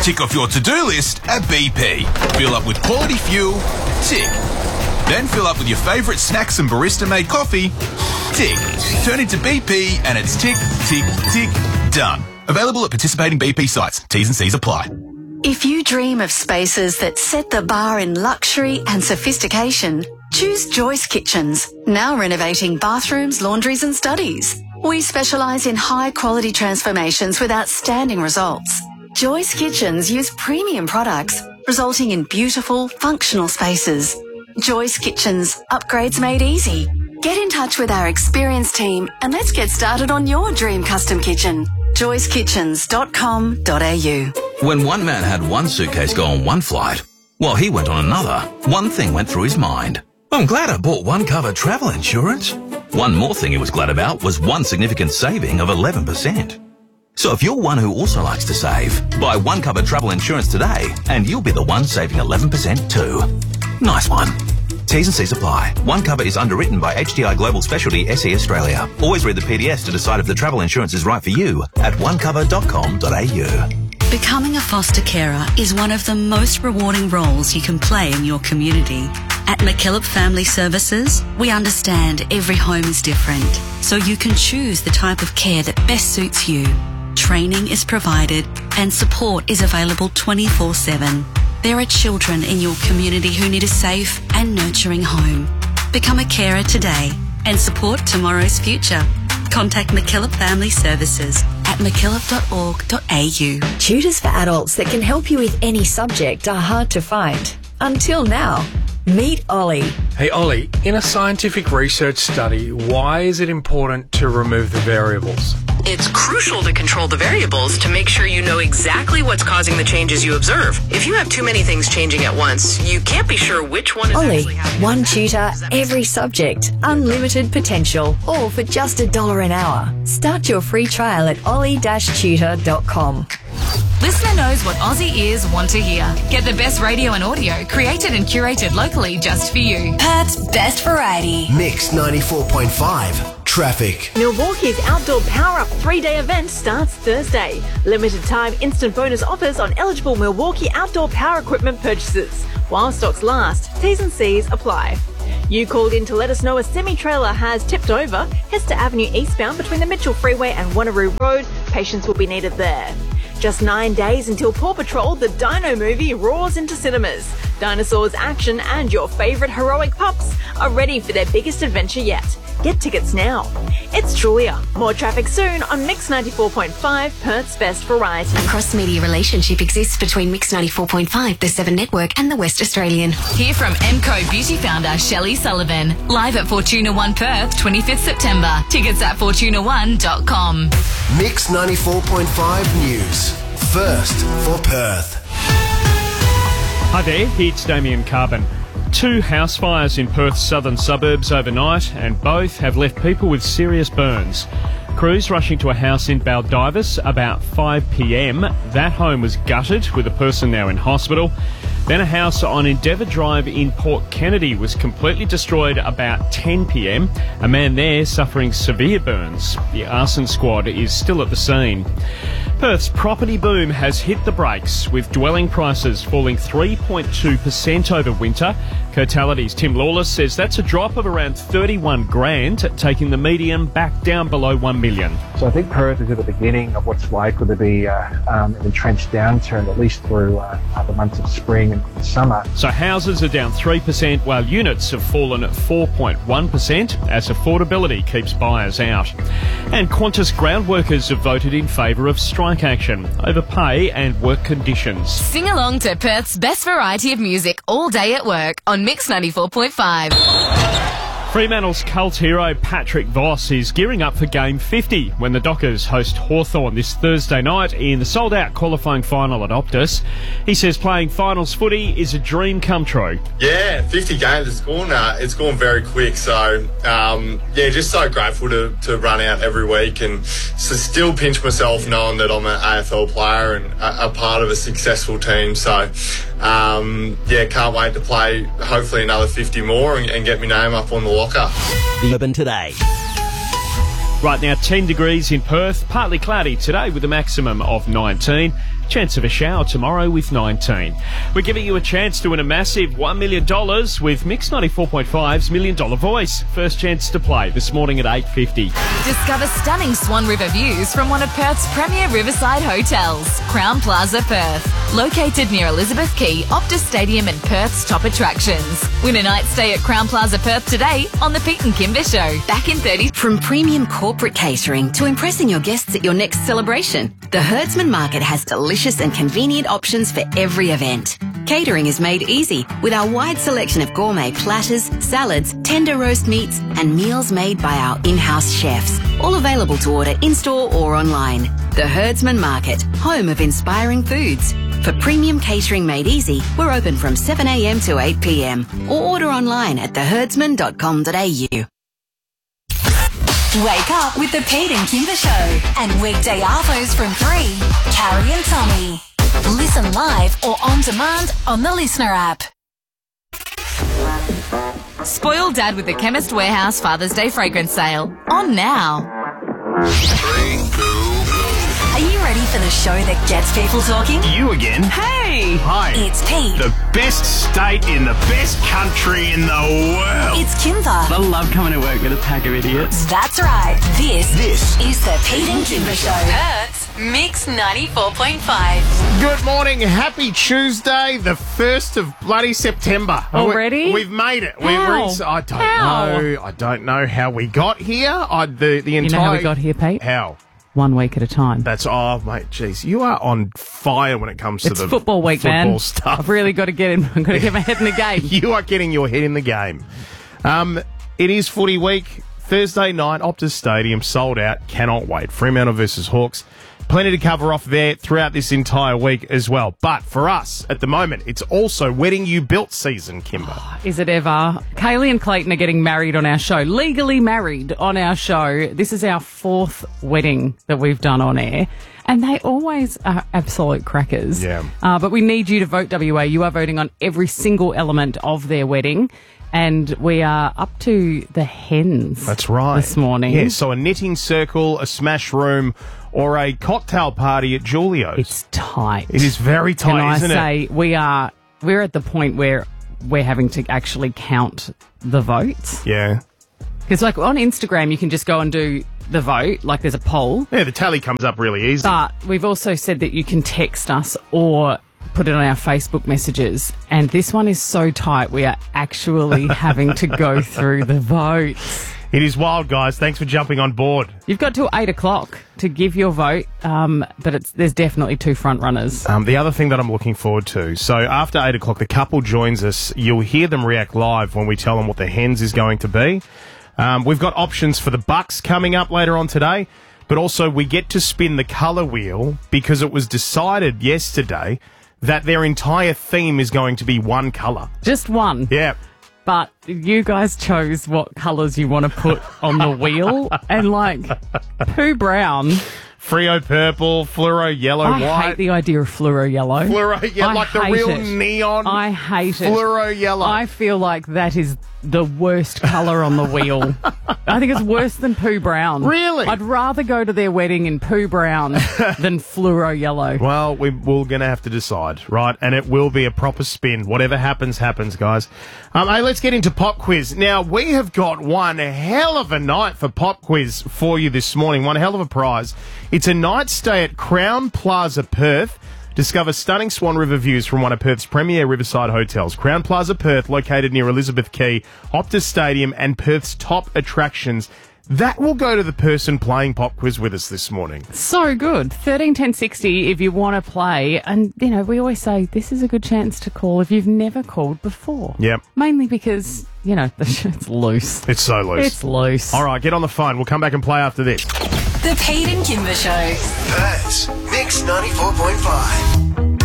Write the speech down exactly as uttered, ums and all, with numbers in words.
Tick off your to-do list at B P. Fill up with quality fuel. Tick. Then fill up with your favourite snacks and barista-made coffee. Tick. Turn into B P and it's tick, tick, tick, done. Available at participating B P sites. T's and C's apply. If you dream of spaces that set the bar in luxury and sophistication, choose Joyce Kitchens, now renovating bathrooms, laundries and studies. We specialise in high-quality transformations with outstanding results. Joyce Kitchens use premium products, resulting in beautiful, functional spaces. Joyce Kitchens, upgrades made easy. Get in touch with our experienced team and let's get started on your dream custom kitchen. joyce kitchens dot com dot a u. When one man had one suitcase go on one flight, while he went on another, one thing went through his mind. I'm glad I bought one cover travel insurance. One more thing he was glad about was one significant saving of eleven percent. So if you're one who also likes to save, buy one cover travel insurance today and you'll be the one saving eleven percent too. Nice one. T's and C's apply. One Cover is underwritten by H D I Global Specialty S E Australia. Always read the P D S to decide if the travel insurance is right for you at one cover dot com dot a u. Becoming a foster carer is one of the most rewarding roles you can play in your community. At McKillop Family Services, we understand every home is different, so you can choose the type of care that best suits you. Training is provided and support is available twenty-four seven. There are children in your community who need a safe and nurturing home. Become a carer today and support tomorrow's future. Contact McKillop Family Services at mckillop dot org dot a u. Tutors for adults that can help you with any subject are hard to find. Until now. Meet Ollie. Hey Ollie, in a scientific research study, why is it important to remove the variables? It's crucial to control the variables to make sure you know exactly what's causing the changes you observe. If you have too many things changing at once, you can't be sure which one is Ollie, actually happening. one tutor, every subject, unlimited potential, all for just a dollar an hour. Start your free trial at ollie dash tutor dot com. Listener knows what Aussie ears want to hear. Get the best radio and audio created and curated locally just for you. Perth's best variety. Mix ninety-four point five. Traffic. Milwaukee's Outdoor Power Up three-day event starts Thursday. Limited time instant bonus offers on eligible Milwaukee outdoor power equipment purchases. While stocks last, T's and C's apply. You called in to let us know a semi-trailer has tipped over. Hester Avenue eastbound between the Mitchell Freeway and Wanneroo Road. Patience will be needed there. Just nine days until Paw Patrol, the Dino movie, roars into cinemas. Dinosaurs, action and your favourite heroic pups are ready for their biggest adventure yet. Get tickets now. It's Julia. More traffic soon on Mix ninety-four point five, Perth's best variety. A cross-media relationship exists between Mix ninety-four point five, the Seven Network and the West Australian. Hear from M C O Beauty founder Shelley Sullivan. Live at Fortuna One Perth, twenty-fifth September. Tickets at fortuna one dot com. Mix ninety-four point five News. First for Perth. Hi there, it's Damien Carbon. Two house fires in Perth's southern suburbs overnight, and both have left people with serious burns. Crews rushing to a house in Baldivis about five p m. That home was gutted, with a person now in hospital. Then a house on Endeavour Drive in Port Kennedy was completely destroyed about ten p m. A man there suffering severe burns. The arson squad is still at the scene. Perth's property boom has hit the brakes, with dwelling prices falling three point two percent over winter. Coatality's Tim Lawless says that's a drop of around thirty-one grand, taking the median back down below one million. So I think Perth is at the beginning of what's likely to be uh, um, an entrenched downturn, at least through uh, the months of spring and summer. So houses are down three percent, while units have fallen at four point one percent as affordability keeps buyers out. And Qantas ground workers have voted in favour of strike action over pay and work conditions. Sing along to Perth's best variety of music all day at work on Mix ninety-four point five. Fremantle's cult hero Patrick Voss is gearing up for Game fifty when the Dockers host Hawthorn this Thursday night in the sold-out qualifying final at Optus. He says playing finals footy is a dream come true. Yeah, fifty games, it's gone, uh, it's gone very quick. So, um, yeah, just so grateful to, to run out every week and to still pinch myself knowing that I'm an A F L player and a, a part of a successful team. So, um, yeah, can't wait to play hopefully another fifty more and, and get my name up on the locker. Urban Today. Right now, ten degrees in Perth, partly cloudy today with a maximum of nineteen. Chance of a shower tomorrow with nineteen. We're giving you a chance to win a massive one million dollars with Mix ninety-four point five's Million Dollar Voice. First chance to play this morning at eight fifty. Discover stunning Swan River views from one of Perth's premier riverside hotels, Crown Plaza Perth. Located near Elizabeth Quay, Optus Stadium and Perth's top attractions. Win a night stay at Crown Plaza Perth today on the Pete and Kimber Show. Back in thirty. From premium corporate catering to impressing your guests at your next celebration, the Herdsman Market has delicious and convenient options for every event. Catering is made easy with our wide selection of gourmet platters, salads, tender roast meats, and meals made by our in-house chefs. All available to order in-store or online. The Herdsman Market, home of inspiring foods. For premium catering made easy, we're open from seven a m to eight p m or order online at the herdsman dot com dot a u. Wake up with the Pete and Kimber Show and weekday arvos from three. Carrie and Tommy. Listen live or on demand on the Listener app. Spoil Dad with the Chemist Warehouse Father's Day fragrance sale. On now. Are you ready for the show that gets people talking? You again? Hey! Hi. It's Pete. The best state in the best country in the world. It's Kimber. I love coming to work with a pack of idiots. That's right. This, this is the Pete and Kimber Show. Perth's Mix ninety-four point five. Good morning. Happy Tuesday, the first of bloody September. Already? We, we've made it. How? We're in, I don't How? know. I don't know how we got here. I, the, the entire... You know how we got here, Pete? How? One week at a time. That's, oh, mate, jeez. You are on fire when it comes to it's the football week, football man. stuff. I've really got to get in. I've got to get my head in the game. You are getting your head in the game. Um, it is footy week. Thursday night, Optus Stadium, sold out. Cannot wait. Fremantle versus Hawks. Plenty to cover off there throughout this entire week as well. But for us, at the moment, it's also Wedding You Built season, Kimber. Oh, is it ever? Kaylee and Clayton are getting married on our show. Legally married on our show. This is our fourth wedding that we've done on air. And they always are absolute crackers. Yeah. Uh, but we need you to vote, W A. You are voting on every single element of their wedding. And we are up to the hens. That's right. This morning. Yeah, so a knitting circle, a smash room, or a cocktail party at Julio's. It's tight. It is very tight, Can isn't I say, it? we are, we're at the point where we're having to actually count the votes. Yeah. Because, like, on Instagram, you can just go and do the vote, like there's a poll. Yeah, the tally comes up really easy. But we've also said that you can text us or put it on our Facebook messages. And this one is so tight, we are actually having to go through the votes. It is wild, guys. Thanks for jumping on board. You've got till eight o'clock to give your vote, um, but it's there's definitely two front runners. Um, the other thing that I'm looking forward to, so after eight o'clock, the couple joins us. You'll hear them react live when we tell them what the hens is going to be. Um, we've got options for the bucks coming up later on today, but also we get to spin the colour wheel because it was decided yesterday that their entire theme is going to be one colour. Just one. Yeah. But you guys chose what colours you want to put on the wheel. And, like, poo brown. Frio purple, fluoro yellow, I white. hate the idea of fluoro yellow. Fluoro yellow, I like the hate real it. neon. I hate it. Fluoro yellow. I feel like that is the worst colour on the wheel. I think it's worse than poo brown. Really? I'd rather go to their wedding in poo brown than fluoro yellow. Well, we, we're going to have to decide, right? And it will be a proper spin. Whatever happens, happens, guys. Um, hey, let's get into Pop Quiz. Now, we have got one hell of a night for Pop Quiz for you this morning. One hell of a prize. It's a night stay at Crown Plaza Perth. Discover stunning Swan River views from one of Perth's premier riverside hotels. Crown Plaza Perth, located near Elizabeth Quay, Optus Stadium, and Perth's top attractions. That will go to the person playing Pop Quiz with us this morning. So good. thirteen ten sixty if you want to play. And, you know, we always say this is a good chance to call if you've never called before. Yep. Mainly because, you know, it's loose. It's so loose. It's loose. All right, get on the phone. We'll come back and play after this. The Pete and Kimber Show. Perth's Mix ninety-four point five.